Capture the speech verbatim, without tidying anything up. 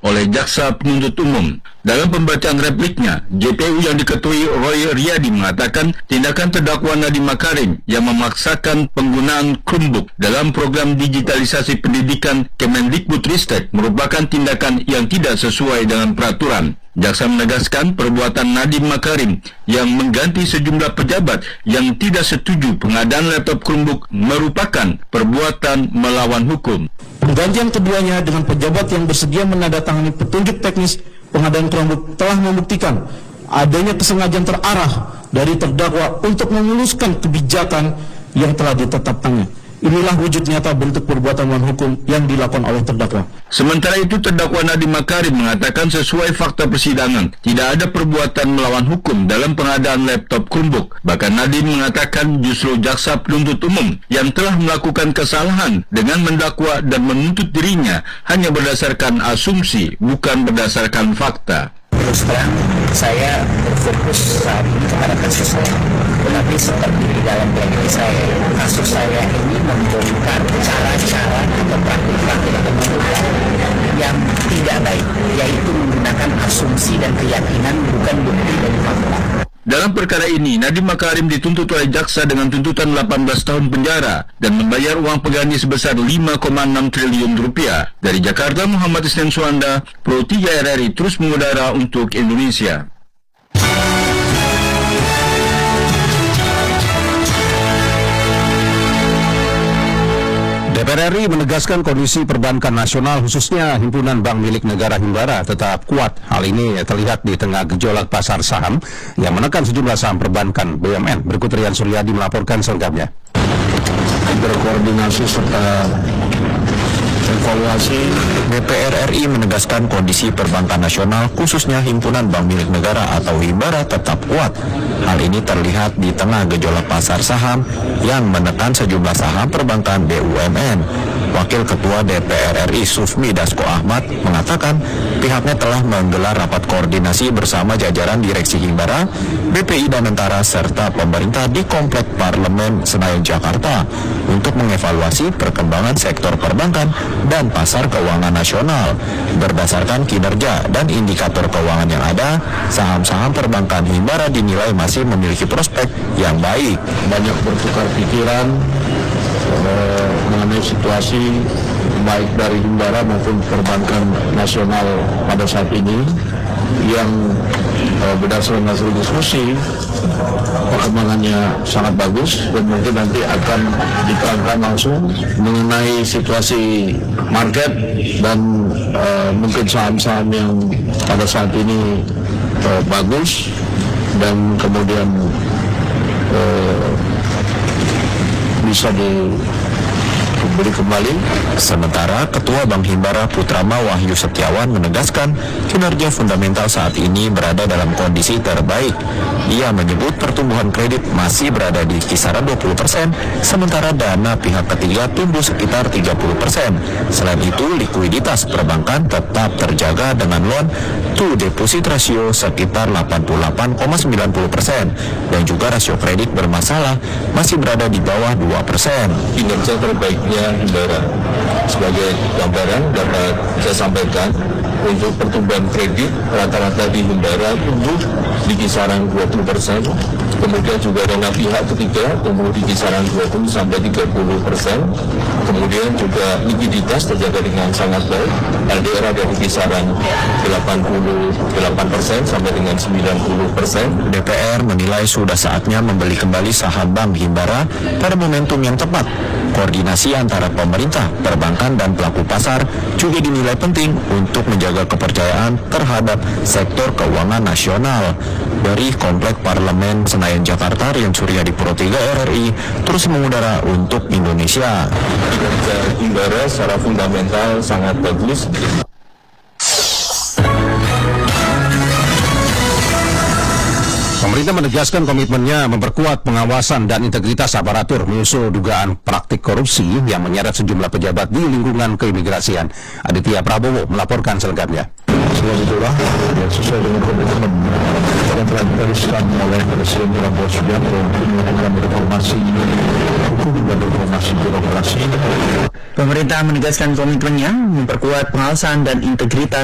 oleh Jaksa Penuntut Umum. Dalam pembacaan repliknya, J P U yang diketuai Roy Riyadi mengatakan tindakan terdakwa Nadiem Makarim yang memaksakan penggunaan Chromebook dalam program digitalisasi pendidikan Kemendikbudristek merupakan tindakan yang tidak sesuai dengan peraturan. Jaksa menegaskan perbuatan Nadiem Makarim yang mengganti sejumlah pejabat yang tidak setuju pengadaan laptop Chromebook merupakan perbuatan melawan hukum. Penggantian keduanya dengan pejabat yang bersedia menandatangani petunjuk teknis pengadaan Chromebook telah membuktikan adanya kesengajaan terarah dari terdakwa untuk memuluskan kebijakan yang telah ditetapkannya. Inilah wujud nyata bentuk perbuatan melawan hukum yang dilakukan oleh terdakwa. Sementara itu, terdakwa Nadiem Makarim mengatakan sesuai fakta persidangan, tidak ada perbuatan melawan hukum dalam pengadaan laptop Chromebook. Bahkan Nadiem mengatakan justru Jaksa Penuntut Umum yang telah melakukan kesalahan dengan mendakwa dan menuntut dirinya hanya berdasarkan asumsi, bukan berdasarkan fakta. Terus terang, saya berfokus saat ini kepada kasus saya. Tetapi seperti di dalam prediksi saya, kasus saya ini membongkar cara-cara atau praktik-praktik atau melakukan yang tidak baik, yaitu menggunakan asumsi dan keyakinan bukan bukti dan fakta. Dalam perkara ini, Nadiem Makarim dituntut oleh jaksa dengan tuntutan delapan belas tahun penjara dan membayar uang pengganti sebesar lima koma enam triliun rupiah. Dari Jakarta, Muhammad Isnan Suanda, Pro tiga R R I terus mengudara untuk Indonesia. D P R R I menegaskan kondisi perbankan nasional khususnya himpunan bank milik negara Himbara tetap kuat. Hal ini terlihat di tengah gejolak pasar saham yang menekan sejumlah saham perbankan B U M N. Berikut Rian Suryadi melaporkan selengkapnya. Berkoordinasi serta evaluasi, D P R R I menegaskan kondisi perbankan nasional khususnya himpunan bank milik negara atau Himbara tetap kuat. Hal ini terlihat di tengah gejolak pasar saham yang menekan sejumlah saham perbankan B U M N. Wakil Ketua D P R R I Sufmi Dasko Ahmad mengatakan pihaknya telah menggelar rapat koordinasi bersama jajaran direksi Himbara, B P I dan Tentara serta pemerintah di Komplek Parlemen Senayan Jakarta untuk mengevaluasi perkembangan sektor perbankan dan pasar keuangan nasional. Berdasarkan kinerja dan indikator keuangan yang ada, saham-saham perbankan Himbara dinilai masih memiliki prospek yang baik. Banyak bertukar pikiran eh, mengenai situasi baik dari Himbara maupun perbankan nasional pada saat ini yang eh, berdasarkan hasil diskusi perkembangannya sangat bagus dan mungkin nanti akan diterangkan langsung mengenai situasi market dan uh, mungkin saham-saham yang pada saat ini uh, bagus dan kemudian uh, bisa dibeli kembali. Sementara Ketua Bank Himbara Putrama Wahyu Setiawan menegaskan kinerja fundamental saat ini berada dalam kondisi terbaik. Ia menyebut pertumbuhan kredit masih berada di kisaran dua puluh persen, sementara dana pihak ketiga tumbuh sekitar tiga puluh persen. Selain itu, likuiditas perbankan tetap terjaga dengan loan to deposit ratio sekitar delapan puluh delapan koma sembilan puluh persen dan juga rasio kredit bermasalah masih berada di bawah dua persen. Kinerja terbaiknya Himbara sebagai gambaran dapat saya sampaikan untuk pertumbuhan kredit rata-rata di Himbara tumbuh di kisaran dua puluh persen, kemudian juga dana pihak ketiga tumbuh di kisaran dua puluh sampai tiga puluh persen, kemudian juga likuiditas terjaga dengan sangat baik, L D R ada di kisaran delapan puluh delapan persen sampai dengan sembilan puluh persen. D P R menilai sudah saatnya membeli kembali saham Bank Himbara pada momentum yang tepat. Koordinasi antara pemerintah, perbankan, dan pelaku pasar juga dinilai penting untuk menjaga kepercayaan terhadap sektor keuangan nasional. Dari Komplek Parlemen Senayan Jakarta, Rian Suryadi, Pro tiga R R I terus mengudara untuk Indonesia. Kinerja Himbara secara fundamental sangat bagus. Pemerintah menegaskan komitmennya memperkuat pengawasan dan integritas aparatur menyusul dugaan praktik korupsi yang menyeret sejumlah pejabat di lingkungan keimigrasian. Aditya Prabowo melaporkan selengkapnya. Sebab itulah ya, sesuai dengan komitmen yang telah dituliskan oleh Presiden Prabowo Subianto untuk melakukan reformasi hukum dan reformasi birokrasi. Pemerintah menegaskan komitmennya memperkuat pengawasan dan integritas